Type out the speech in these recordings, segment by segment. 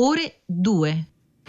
ore 2.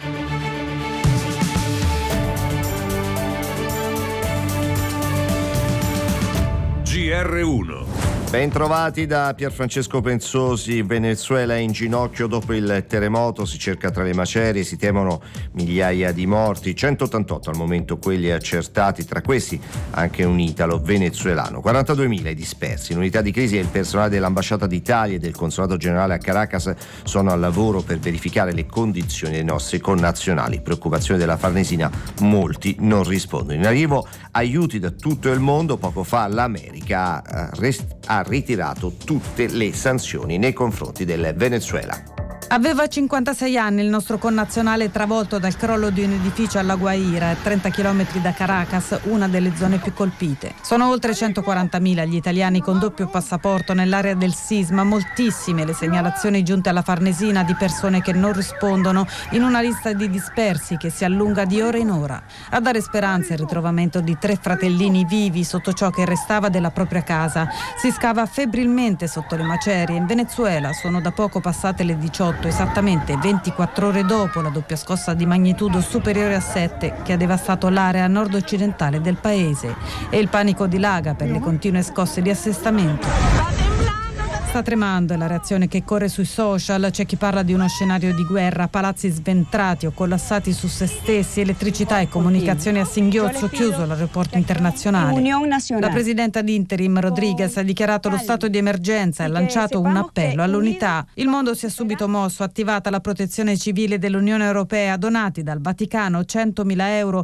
GR1. Bentrovati da Pierfrancesco Pensosi. Venezuela è in ginocchio dopo il terremoto, si cerca tra le macerie, si temono migliaia di morti, 188 al momento quelli accertati, tra questi anche un italo venezuelano, 42.000 i dispersi. In unità di crisi il personale dell'ambasciata d'Italia e del consolato generale a Caracas sono al lavoro per verificare le condizioni dei nostri connazionali. Preoccupazione della Farnesina, molti non rispondono. In arrivo aiuti da tutto il mondo. Poco fa l'America ha ritirato tutte le sanzioni nei confronti del Venezuela. Aveva 56 anni il nostro connazionale travolto dal crollo di un edificio alla Guaira, a 30 km da Caracas, una delle zone più colpite. Sono oltre 140.000 gli italiani con doppio passaporto nell'area del sisma, moltissime le segnalazioni giunte alla Farnesina di persone che non rispondono, in una lista di dispersi che si allunga di ora in ora. A dare speranza il ritrovamento di 3 fratellini vivi sotto ciò che restava della propria casa. Si scava febbrilmente sotto le macerie. In Venezuela sono da poco passate le 18, esattamente 24 ore dopo la doppia scossa di magnitudo superiore a 7 che ha devastato l'area nord-occidentale del paese, e il panico dilaga per le continue scosse di assestamento. Sta tremando la reazione che corre sui social. C'è chi parla di uno scenario di guerra, palazzi sventrati o collassati su se stessi, elettricità e comunicazioni a singhiozzo, chiuso l'aeroporto internazionale. La presidenta di interim Rodriguez ha dichiarato lo stato di emergenza e ha lanciato un appello all'unità. Il mondo si è subito mosso, attivata la protezione civile dell'Unione Europea, donati dal Vaticano 100.000 euro